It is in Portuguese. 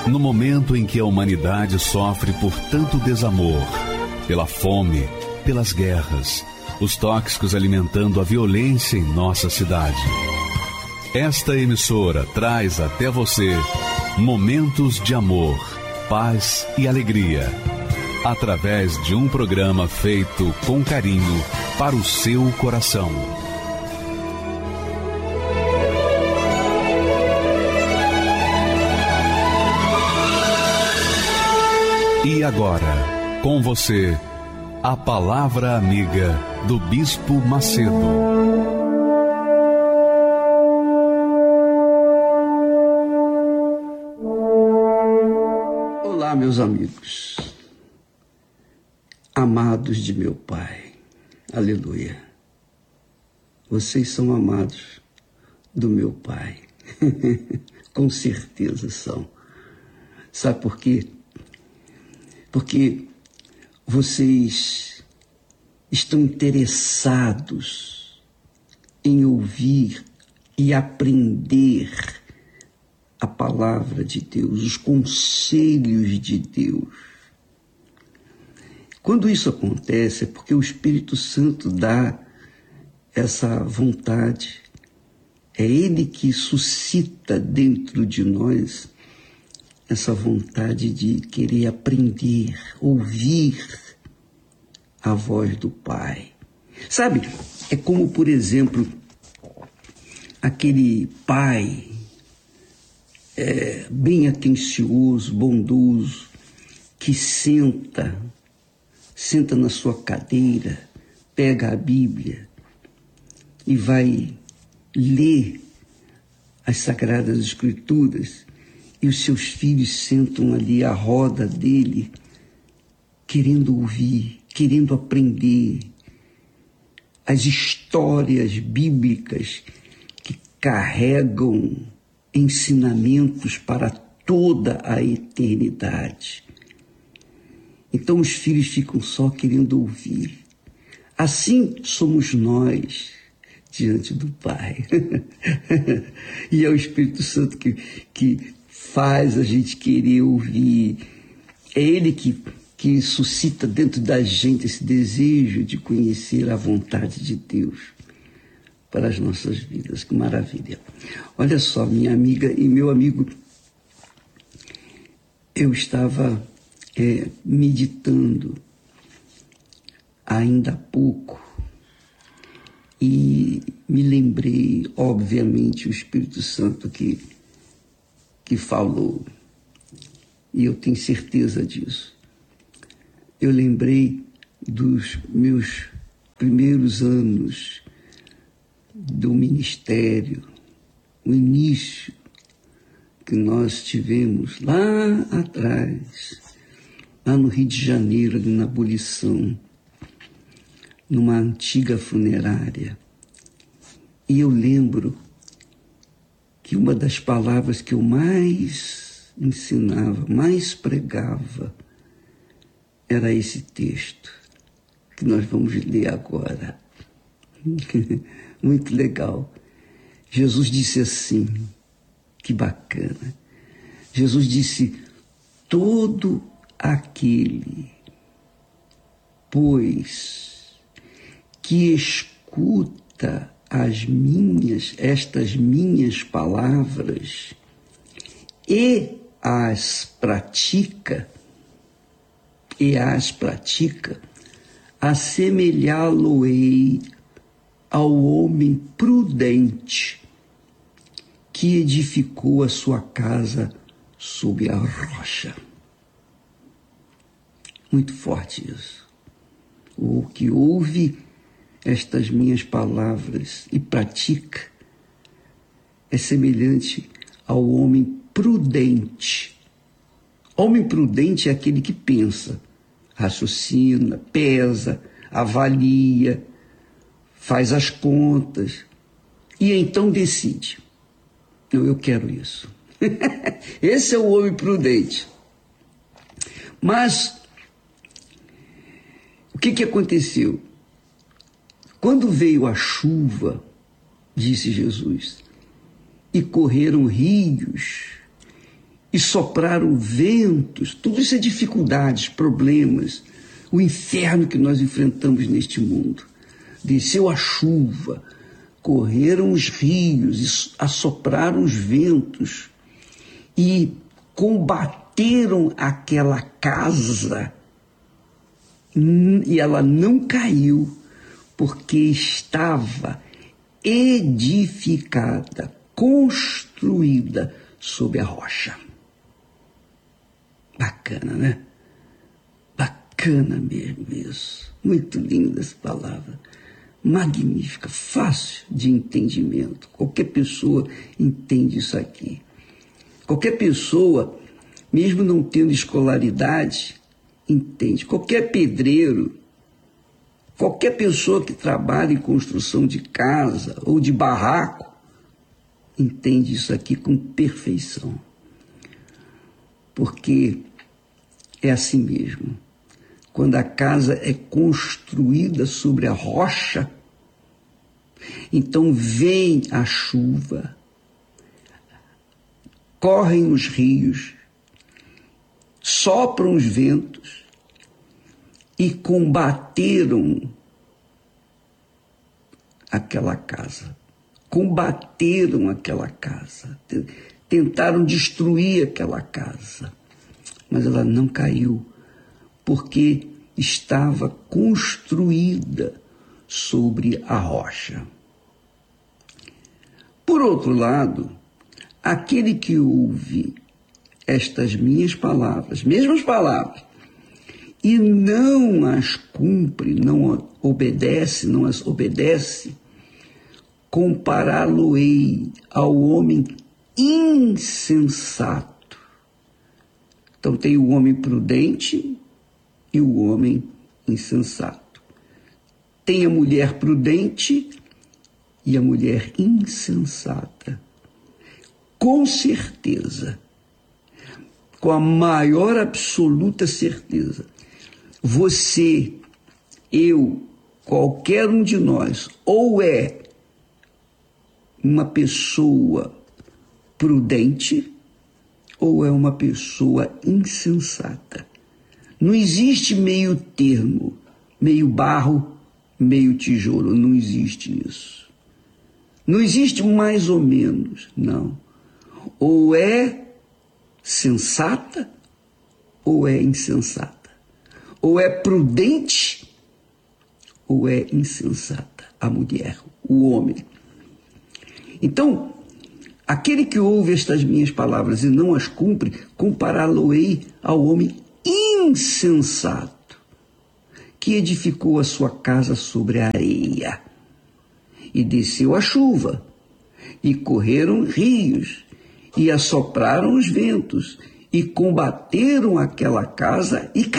No momento em que a humanidade sofre por tanto desamor, pela fome, pelas guerras, os tóxicos alimentando a violência em nossa cidade. Esta emissora traz até você momentos de amor, paz e alegria, através de um programa feito com carinho para o seu coração. E agora, com você, a Palavra Amiga do Bispo Macedo. Olá, meus amigos, amados de meu Pai, aleluia. Vocês são amados do meu Pai, com certeza são. Sabe por quê? Porque vocês estão interessados em ouvir e aprender a palavra de Deus, os conselhos de Deus. Quando isso acontece é porque o Espírito Santo dá essa vontade. É Ele que suscita dentro de nós essa vontade de querer aprender, ouvir a voz do Pai. Sabe, é como, por exemplo, aquele pai bem atencioso, bondoso, que senta na sua cadeira, pega a Bíblia e vai ler as Sagradas Escrituras. E os seus filhos sentam ali à roda dele, querendo ouvir, querendo aprender as histórias bíblicas que carregam ensinamentos para toda a eternidade. Então os filhos ficam só querendo ouvir. Assim somos nós diante do Pai. E é o Espírito Santo que faz a gente querer ouvir. É Ele que suscita dentro da gente esse desejo de conhecer a vontade de Deus para as nossas vidas. Que maravilha. Olha só, minha amiga e meu amigo, eu estava meditando ainda há pouco e me lembrei, obviamente, o Espírito Santo que falou, e eu tenho certeza disso. Eu lembrei dos meus primeiros anos do ministério, o início que nós tivemos lá atrás, lá no Rio de Janeiro, ali na Abolição, numa antiga funerária. E eu lembro que uma das palavras que eu mais ensinava, mais pregava, era esse texto que nós vamos ler agora. Muito legal. Jesus disse assim, que bacana. Jesus disse: todo aquele, pois, que escuta estas minhas palavras e as pratica, assemelhá-lo-ei ao homem prudente que edificou a sua casa sobre a rocha. Muito forte isso. O que ouve estas minhas palavras e pratica é semelhante ao homem prudente. Homem prudente é aquele que pensa, raciocina, pesa, avalia, faz as contas e então decide. Não, eu quero isso. Esse é o homem prudente. Mas o que aconteceu? Quando veio a chuva, disse Jesus, e correram rios, e sopraram ventos. Tudo isso é dificuldades, problemas, o inferno que nós enfrentamos neste mundo. Desceu a chuva, correram os rios, assopraram os ventos e combateram aquela casa, e ela não caiu, porque estava edificada, construída sobre a rocha. Bacana, né? Bacana mesmo isso. Muito linda essa palavra. Magnífica, fácil de entendimento. Qualquer pessoa entende isso aqui. Qualquer pessoa, mesmo não tendo escolaridade, entende. Qualquer pedreiro, qualquer pessoa que trabalha em construção de casa ou de barraco, entende isso aqui com perfeição. Porque é assim mesmo. Quando a casa é construída sobre a rocha, então vem a chuva, correm os rios, sopram os ventos e combateram aquela casa. Combateram aquela casa, tentaram destruir aquela casa, mas ela não caiu, porque estava construída sobre a rocha. Por outro lado, aquele que ouve estas minhas palavras, mesmas palavras, e não as cumpre, não as obedece, compará-lo-ei ao homem insensato. Então tem o homem prudente e o homem insensato. Tem a mulher prudente e a mulher insensata. Com certeza, com a maior absoluta certeza, você, eu, qualquer um de nós, ou é uma pessoa prudente ou é uma pessoa insensata. Não existe meio termo, meio barro, meio tijolo, não existe isso. Não existe mais ou menos, não. Ou é sensata ou é insensata. Ou é prudente ou é insensata. A mulher, o homem. Então, aquele que ouve estas minhas palavras e não as cumpre, compará-lo-ei ao homem insensato, que edificou a sua casa sobre a areia. E desceu a chuva, e correram rios, e assopraram os ventos, e combateram aquela casa e